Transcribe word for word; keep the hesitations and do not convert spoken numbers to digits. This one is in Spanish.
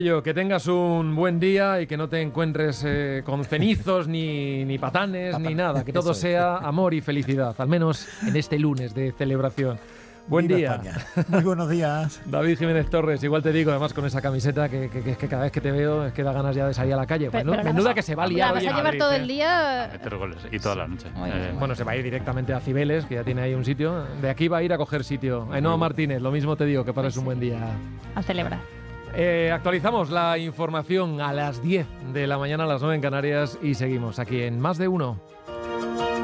Que tengas un buen día y que no te encuentres eh, con cenizos, ni, ni patanes, ni nada. Que todo sea amor y felicidad, al menos en este lunes de celebración. Buen Viva día. España. Muy buenos días. David Jiménez Torres, igual te digo, además con esa camiseta que, que, que, que cada vez que te veo es que da ganas ya de salir a la calle. Pero, Bueno, pero menuda vas a, que se va a liar la vas hoy a en llevar Madrid, todo ¿eh? el día. Meter goles y toda la noche. Muy bien, Eh, muy Bueno, se va a ir directamente a Cibeles, que ya tiene ahí un sitio. De aquí va a ir a coger sitio. Ainhoa Martínez, lo mismo te digo, que pases Pues un sí. buen día. A celebrar. Eh, actualizamos la información a las diez de la mañana, a las nueve en Canarias, y seguimos aquí en Más de Uno.